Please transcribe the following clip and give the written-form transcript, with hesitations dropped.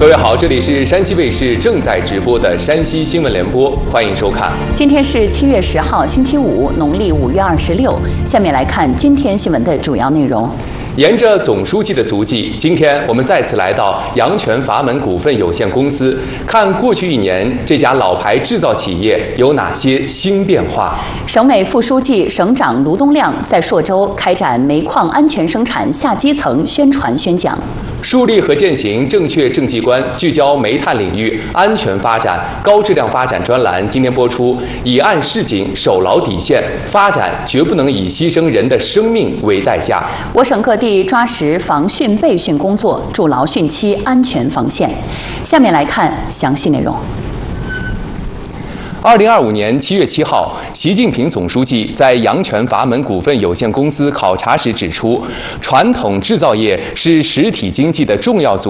位好，这里是山西卫视正在直播的山西新闻联播，欢迎收看。 今天是7月10号，星期五，农历5月26。下面来看今天新闻的主要内容。 沿着总书记的足迹，今天我们再次来到阳泉阀门股份有限公司，看过去1年这家老牌制造企业有哪些新变化。 省委副书记、省长卢东亮在朔州开展煤矿安全生产下基层宣传宣讲。 树立和践行正确政绩观，聚焦煤炭领域安全发展、高质量发展专栏今天播出。以案示警，守牢底线，发展绝不能以牺牲人的生命为代价。 我省各地抓实防汛备汛工作，筑牢汛期安全防线。下面来看详细内容。 2025年7月7号，习近平总书记在阳泉阀门股份有限公司考察时指出，传统制造业是实体经济的重要组